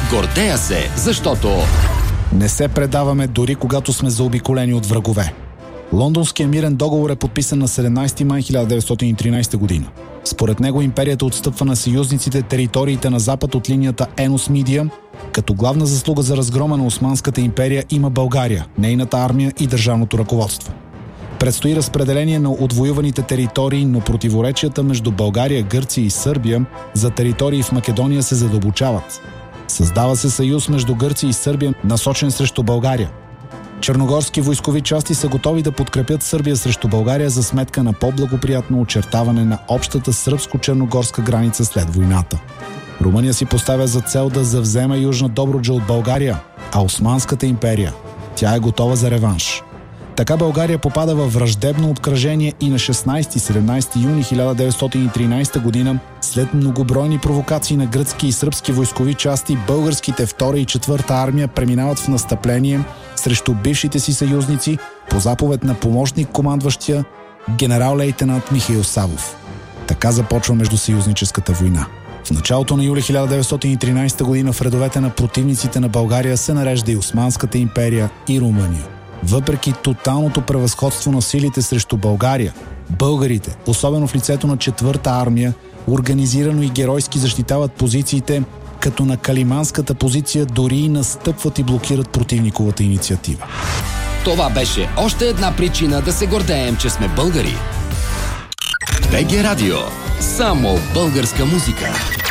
Гордея се, защото не се предаваме дори когато сме заобиколени от врагове. Лондонският мирен договор е подписан на 17 май 1913 година. Според него империята отстъпва на съюзниците териториите на запад от линията Енос Мидия, като главна заслуга за разгрома на Османската империя има България, нейната армия и държавното ръководство. Предстои разпределение на отвоюваните територии, но противоречията между България, Гърция и Сърбия за територии в Македония се задълбочават. Създава се съюз между Гърция и Сърбия, насочен срещу България. Черногорски войскови части са готови да подкрепят Сърбия срещу България за сметка на по-благоприятно очертаване на общата сръбско-черногорска граница след войната. Румъния си поставя за цел да завзема Южна Добруджа от България, а Османската империя, тя е готова за реванш. Така България попада във враждебно обкръжение и на 16-17 юни 1913 година, след многобройни провокации на гръцки и сръбски войскови части, българските 2 и 4 армия преминават в настъпление срещу бившите си съюзници по заповед на помощник-командващия генерал-лейтенант Михаил Савов. Така започва междусъюзническата война. В началото на юли 1913 година в редовете на противниците на България се нарежда и Османската империя и Румъния. Въпреки тоталното превъзходство на силите срещу България, българите, особено в лицето на 4-та армия, организирано и геройски защитават позициите, като на калиманската позиция дори и настъпват и блокират противниковата инициатива. това беше още една причина да се гордеем, че сме българи. БГ Радио. Само българска музика.